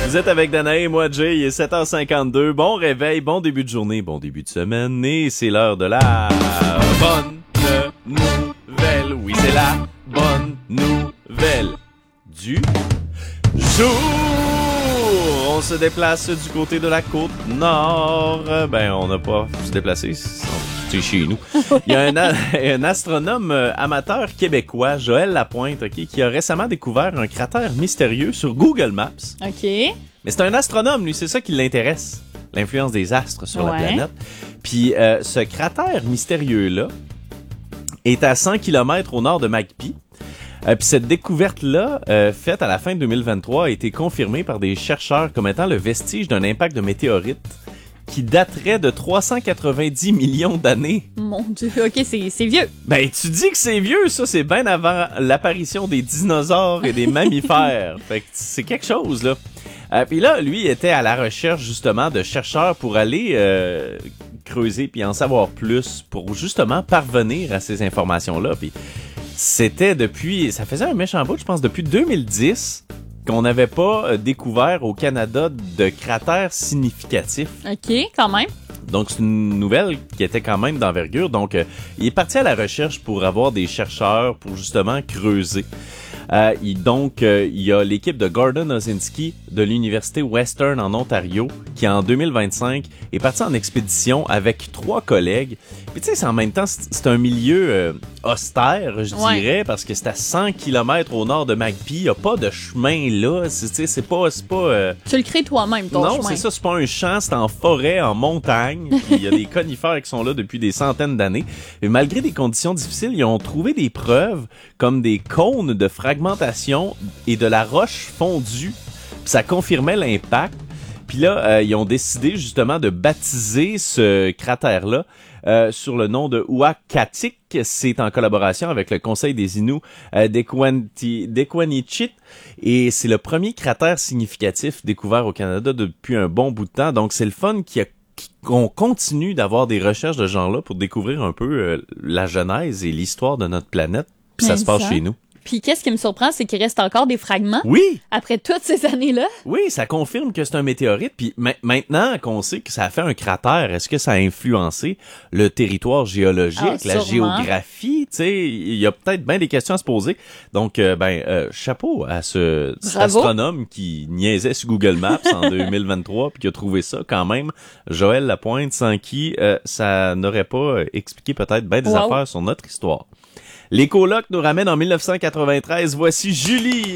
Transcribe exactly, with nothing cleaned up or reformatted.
Vous êtes avec Danae et moi, Jay, il est sept heures cinquante-deux. Bon réveil, bon début de journée, bon début de semaine. Et c'est l'heure de la bonne nouvelle. Oui, c'est la bonne nouvelle du jour. On se déplace du côté de la côte nord. Ben, on n'a pas se déplacé, c'est chez nous. Il y a un, a- un astronome amateur québécois, Joël Lapointe, okay, qui a récemment découvert un cratère mystérieux sur Google Maps. OK. Mais c'est un astronome, lui, c'est ça qui l'intéresse. L'influence des astres sur Ouais. la planète. Puis euh, ce cratère mystérieux-là est à cent kilomètres au nord de Magpie. Euh, puis cette découverte-là, euh, faite à la fin de deux mille vingt-trois, a été confirmée par des chercheurs comme étant le vestige d'un impact de météorite qui daterait de trois cent quatre-vingt-dix millions d'années. Mon Dieu, OK, c'est, c'est vieux. Ben, tu dis que c'est vieux, ça, c'est bien avant l'apparition des dinosaures et des mammifères. Fait que c'est quelque chose, là. Euh, puis là, lui, il était à la recherche, justement, de chercheurs pour aller euh, creuser puis en savoir plus pour, justement, parvenir à ces informations-là. Puis c'était depuis... Ça faisait un méchant bout, je pense, depuis deux mille dix qu'on n'avait pas euh, découvert au Canada de cratères significatifs. OK, quand même. Donc, c'est une nouvelle qui était quand même d'envergure. Donc, euh, il est parti à la recherche pour avoir des chercheurs pour justement creuser. Euh, il, donc, euh, il y a l'équipe de Gordon Osinski de l'Université Western en Ontario qui, en deux mille vingt-cinq, est parti en expédition avec trois collègues. Puis, tu sais, c'est en même temps, c'est, c'est un milieu euh, austère, je Ouais. dirais, parce que c'est à cent kilomètres au nord de Magpie. Il n'y a pas de chemin là. C'est, tu sais, c'est pas... C'est pas euh, Tu le crées toi-même, ton non, chemin. c'est ça, c'est pas un champ, c'est en forêt, en montagne. Puis il y a des conifères qui sont là depuis des centaines d'années. Et malgré des conditions difficiles, ils ont trouvé des preuves comme des cônes de fragmentation et de la roche fondue. Puis ça confirmait l'impact. Puis là, euh, ils ont décidé justement de baptiser ce cratère-là euh, sur le nom de Ouakatik. C'est en collaboration avec le Conseil des Inuits euh, d'Equanti- d'Equanichit. Et c'est le premier cratère significatif découvert au Canada depuis un bon bout de temps. Donc, c'est le fun qu'il y a qu'on continue d'avoir des recherches de ce genre-là pour découvrir un peu euh, la genèse et l'histoire de notre planète. Puis ça Mais se passe ça. chez nous. Puis qu'est-ce qui me surprend, c'est qu'il reste encore des fragments Oui! après toutes ces années-là. Oui, ça confirme que c'est un météorite. Puis ma- maintenant qu'on sait que ça a fait un cratère, est-ce que ça a influencé le territoire géologique, Ah, la sûrement. géographie? Tu sais, il y a peut-être bien des questions à se poser. Donc, euh, ben, euh, chapeau à ce cet Bravo. astronome qui niaisait sur Google Maps en deux mille vingt-trois puis qui a trouvé ça quand même. Joël Lapointe, sans qui euh, ça n'aurait pas euh, expliqué peut-être bien des Wow. affaires sur notre histoire. Les colocs nous ramènent en mille neuf cent quatre-vingt-treize. Voici Julie.